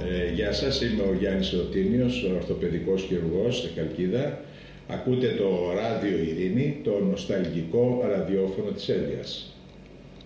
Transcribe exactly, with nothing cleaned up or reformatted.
Ε, γεια σας, είμαι ο Γιάννης Ρωτίνιος, ορθοπαιδικός χειρουργός στη Χαλκίδα. Ακούτε το Ράδιο Ειρήνη, το νοσταλγικό ραδιόφωνο της Εύβοιας.